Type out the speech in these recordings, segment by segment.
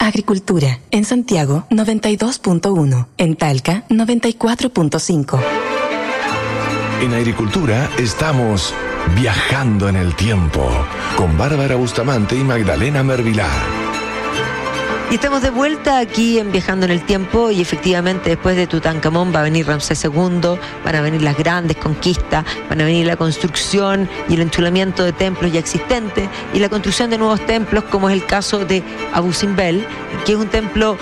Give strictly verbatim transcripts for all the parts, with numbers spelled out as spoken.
Agricultura. En Santiago, noventa y dos punto uno. En Talca, noventa y cuatro punto cinco. En Agricultura estamos viajando en el tiempo con Bárbara Bustamante y Magdalena Mervilá. Y estamos de vuelta aquí en Viajando en el Tiempo, y efectivamente después de Tutankamón va a venir Ramsés segundo, van a venir las grandes conquistas, van a venir la construcción y el enchulamiento de templos ya existentes y la construcción de nuevos templos, como es el caso de Abu Simbel, que es un templo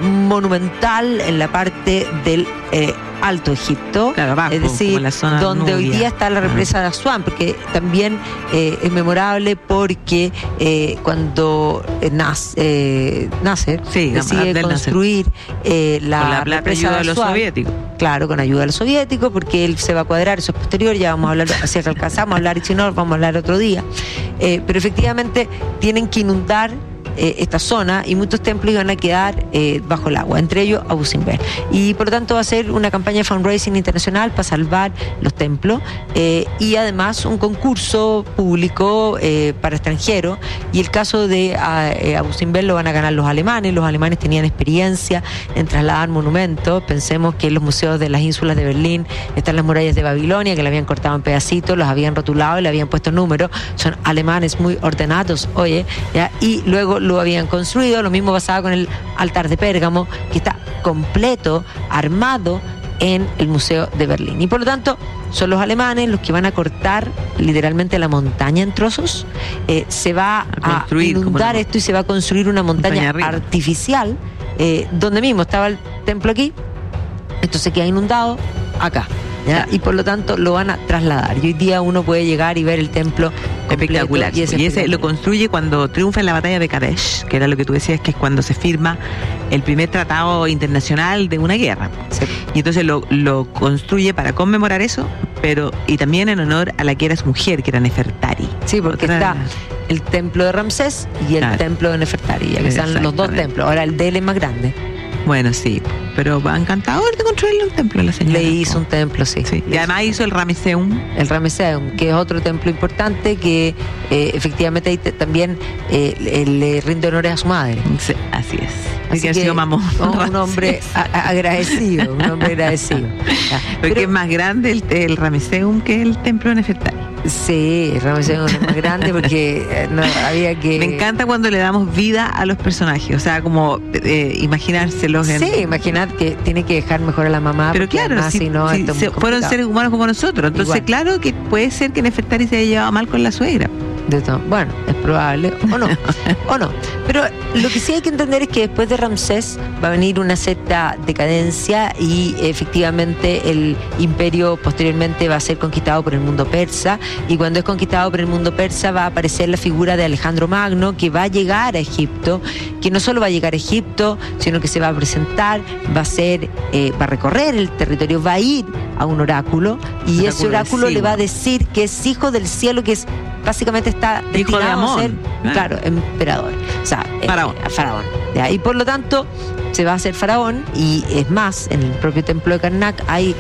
monumental en la parte del eh, Alto Egipto, claro, abajo, es decir, la zona donde Nubia. Hoy día está la represa de Asuán, porque también eh, es memorable porque eh, cuando eh, Nas, eh, Nasser sí, decide Abdel construir eh, la, con la plata represa ayuda de de los Asuán, soviéticos. claro, con ayuda de los soviéticos, porque él se va a cuadrar, eso es posterior, ya vamos a hablar, si alcanzamos a hablar, y si no, vamos a hablar otro día. Eh, pero efectivamente tienen que inundar Eh, esta zona, y muchos templos iban a quedar eh, bajo el agua, entre ellos Abu Simbel, y por lo tanto va a ser una campaña de fundraising internacional para salvar los templos, eh, y además un concurso público eh, para extranjeros, y el caso de eh, Abu Simbel lo van a ganar los alemanes. Los alemanes tenían experiencia en trasladar monumentos. Pensemos que en los museos de las ínsulas de Berlín están las murallas de Babilonia, que le habían cortado en pedacitos, los habían rotulado y le habían puesto números. Son alemanes muy ordenados, oye, ¿ya? Y luego lo habían construido. Lo mismo pasaba con el altar de Pérgamo, que está completo, armado en el Museo de Berlín. Y por lo tanto, son los alemanes los que van a cortar literalmente la montaña en trozos. Eh, se va a, a inundar una, esto y se va a construir una montaña, montaña artificial, eh, donde mismo estaba el templo aquí, esto se queda inundado acá. ¿Ya? Y por lo tanto lo van a trasladar. Y hoy día uno puede llegar y ver el templo espectacular. Y, y ese lo construye cuando triunfa en la batalla de Kadesh, que era lo que tú decías, que es cuando se firma el primer tratado internacional de una guerra. Sí. Y entonces lo, lo construye para conmemorar eso, pero y también en honor a la que era su mujer, que era Nefertari. Sí, porque Otra... está el templo de Ramsés y el claro. templo de Nefertari, ya que están los dos templos. Ahora el de él es más grande. Bueno, sí, pero va encantador de construirle un templo a la señora. Le hizo un templo, sí. sí. Y además hizo el Ramesseum. El Ramesseum, que es otro templo importante que eh, efectivamente ahí te, también eh, le rinde honores a su madre. Sí, así es. Así que ha sido mamón. Un hombre a, a, agradecido, un hombre agradecido. Ya, porque pero, es más grande el, el Ramesseum que el templo de Nefertari. Sí, el Ramesseum es más grande porque no, había que... Me encanta cuando le damos vida a los personajes, o sea, como eh, imaginárselos. En... Sí, imaginar que tiene que dejar mejor a la mamá. Pero claro, además, si, si no, si se, fueron seres humanos como nosotros, entonces igual. Claro que puede ser que Nefertari se haya llevado mal con la suegra. De todo. Bueno, es probable, o no, o no. Pero lo que sí hay que entender es que después de Ramsés va a venir una cierta decadencia, y efectivamente el imperio posteriormente va a ser conquistado por el mundo persa, y cuando es conquistado por el mundo persa va a aparecer la figura de Alejandro Magno, que va a llegar a Egipto, que no solo va a llegar a Egipto, sino que se va a presentar, va a ser, eh, va a recorrer el territorio, va a ir a un oráculo, y oráculo ese oráculo le va a decir que es hijo del cielo, que es básicamente está hijo de Amón, a ser, claro, emperador, o sea, faraón. Eh, faraón. ¿Ya? Y por lo tanto se va a hacer faraón, y es más, en el propio templo de Karnak hay